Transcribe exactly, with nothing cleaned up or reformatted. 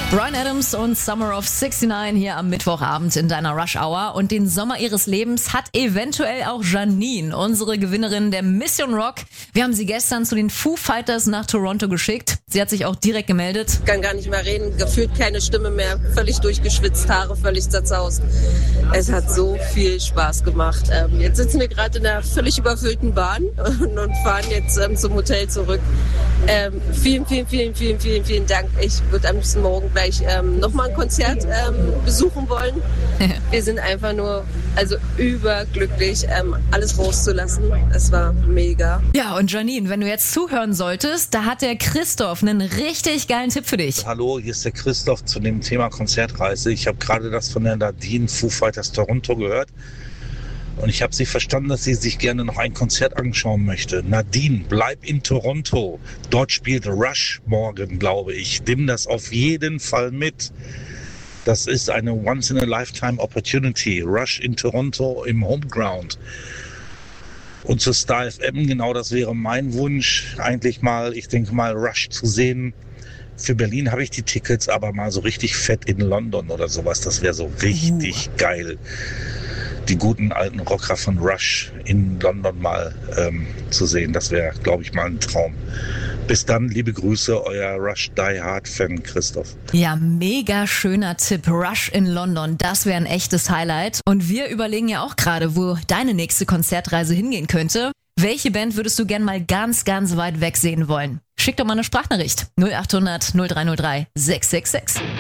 Bryan Adams und Summer of sixty-nine hier am Mittwochabend in deiner Rush Hour. Und den Sommer ihres Lebens hat eventuell auch Janine, unsere Gewinnerin der Mission Rock. Wir haben sie gestern zu den Foo Fighters nach Toronto geschickt. Sie hat sich auch direkt gemeldet. Ich kann gar nicht mehr reden, gefühlt keine Stimme mehr, völlig durchgeschwitzt, Haare völlig zerzaust. Es hat so viel Spaß gemacht. Ähm, jetzt sitzen wir gerade in einer völlig überfüllten Bahn und, und fahren jetzt ähm, zum Hotel zurück. Ähm, vielen, vielen, vielen, vielen, vielen, vielen Dank. Ich würde am liebsten morgen gleich ähm, nochmal ein Konzert ähm, besuchen wollen. Wir sind einfach nur also überglücklich, ähm, alles rauszulassen. Es war mega. Ja, und Janine, wenn du jetzt zuhören solltest, da hat der Christoph einen richtig geilen Tipp für dich. Hallo, hier ist der Christoph zu dem Thema Konzertreise. Ich habe gerade das von der Nadine Foo Fighters Toronto gehört. Und ich habe sie verstanden, dass sie sich gerne noch ein Konzert anschauen möchte. Nadine, bleib in Toronto. Dort spielt Rush morgen, glaube ich. Nimm das auf jeden Fall mit. Das ist eine Once-in-a-Lifetime-Opportunity. Rush in Toronto im Homeground. Und zu Star F M, genau das wäre mein Wunsch. Eigentlich mal, ich denke mal, Rush zu sehen. Für Berlin habe ich die Tickets, aber mal so richtig fett in London oder sowas. Das wäre so richtig uh. geil. Die guten alten Rocker von Rush in London mal ähm, zu sehen. Das wäre, glaube ich, mal ein Traum. Bis dann, liebe Grüße, euer Rush Die Hard Fan Christoph. Ja, mega schöner Tipp. Rush in London, das wäre ein echtes Highlight. Und wir überlegen ja auch gerade, wo deine nächste Konzertreise hingehen könnte. Welche Band würdest du gern mal ganz, ganz weit weg sehen wollen? Schick doch mal eine Sprachnachricht. null acht hundert null drei null drei sechs sechs sechs.